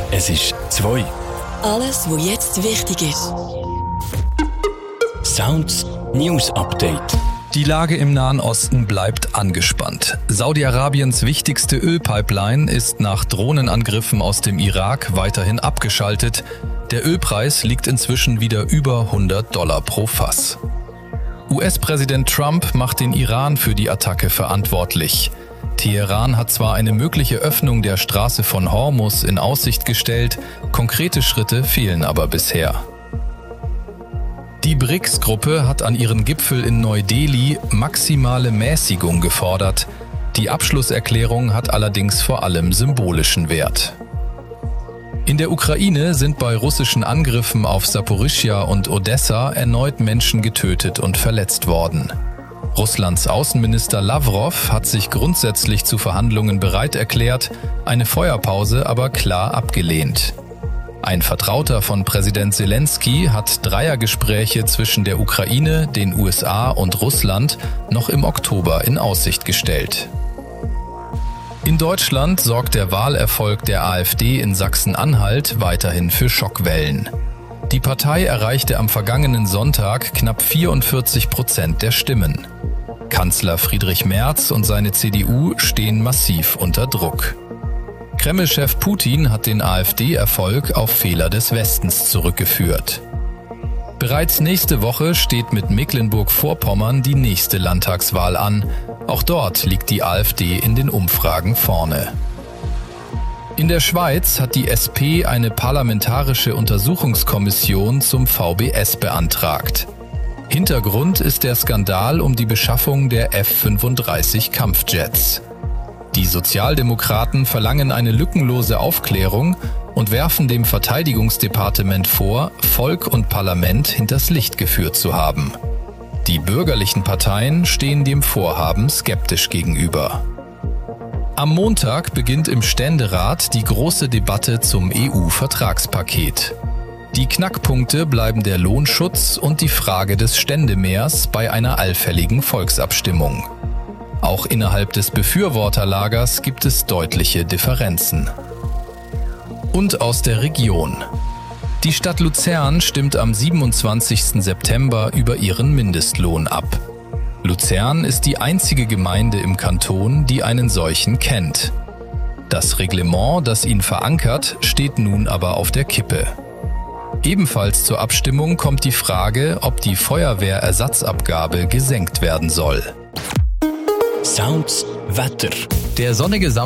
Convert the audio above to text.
Es ist 2. Alles, was jetzt wichtig ist. Sounds News Update. Die Lage im Nahen Osten bleibt angespannt. Saudi-Arabiens wichtigste Ölpipeline ist nach Drohnenangriffen aus dem Irak weiterhin abgeschaltet. Der Ölpreis liegt inzwischen wieder über $100 pro Fass. US-Präsident Trump macht den Iran für die Attacke verantwortlich. Teheran hat zwar eine mögliche Öffnung der Straße von Hormuz in Aussicht gestellt, konkrete Schritte fehlen aber bisher. Die BRICS-Gruppe hat an ihren Gipfel in Neu-Delhi maximale Mäßigung gefordert. Die Abschlusserklärung hat allerdings vor allem symbolischen Wert. In der Ukraine sind bei russischen Angriffen auf Saporischschja und Odessa erneut Menschen getötet und verletzt worden. Russlands Außenminister Lawrow hat sich grundsätzlich zu Verhandlungen bereit erklärt, eine Feuerpause aber klar abgelehnt. Ein Vertrauter von Präsident Selenskyj hat Dreiergespräche zwischen der Ukraine, den USA und Russland noch im Oktober in Aussicht gestellt. In Deutschland sorgt der Wahlerfolg der AfD in Sachsen-Anhalt weiterhin für Schockwellen. Die Partei erreichte am vergangenen Sonntag knapp 44% der Stimmen. Kanzler Friedrich Merz und seine CDU stehen massiv unter Druck. Kreml-Chef Putin hat den AfD-Erfolg auf Fehler des Westens zurückgeführt. Bereits nächste Woche steht mit Mecklenburg-Vorpommern die nächste Landtagswahl an. Auch dort liegt die AfD in den Umfragen vorne. In der Schweiz hat die SP eine parlamentarische Untersuchungskommission zum VBS beantragt. Hintergrund ist der Skandal um die Beschaffung der F-35 Kampfjets. Die Sozialdemokraten verlangen eine lückenlose Aufklärung und werfen dem Verteidigungsdepartement vor, Volk und Parlament hinters Licht geführt zu haben. Die bürgerlichen Parteien stehen dem Vorhaben skeptisch gegenüber. Am Montag beginnt im Ständerat die große Debatte zum EU-Vertragspaket. Die Knackpunkte bleiben der Lohnschutz und die Frage des Ständemehrs bei einer allfälligen Volksabstimmung. Auch innerhalb des Befürworterlagers gibt es deutliche Differenzen. Und aus der Region. Die Stadt Luzern stimmt am 27. September über ihren Mindestlohn ab. Luzern ist die einzige Gemeinde im Kanton, die einen solchen kennt. Das Reglement, das ihn verankert, steht nun aber auf der Kippe. Ebenfalls zur Abstimmung kommt die Frage, ob die Feuerwehrersatzabgabe gesenkt werden soll. Sounds Wetter. Der sonnige